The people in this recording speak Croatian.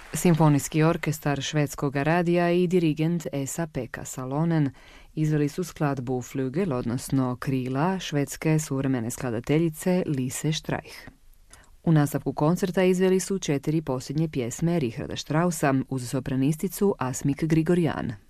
Simfonijski orkestar švedskog radija i dirigent Esa-Pekka Salonen izveli su skladbu Flügel, odnosno Krila, švedske suvremene skladateljice Lise Streich. U nastavku koncerta izveli su 4 posljednje pjesme Richarda Straussa uz sopranisticu Asmik Grigorian.